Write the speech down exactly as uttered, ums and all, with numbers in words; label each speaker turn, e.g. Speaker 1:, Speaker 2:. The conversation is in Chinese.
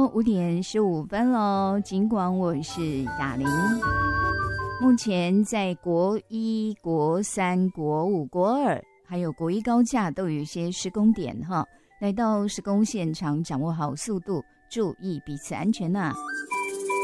Speaker 1: 候五点十五分喽，尽管我是雅玲。目前在国一、国三、国五、国二还有国一高架都有一些施工点哈，来到施工现场，掌握好速度，注意彼此安全呐、啊。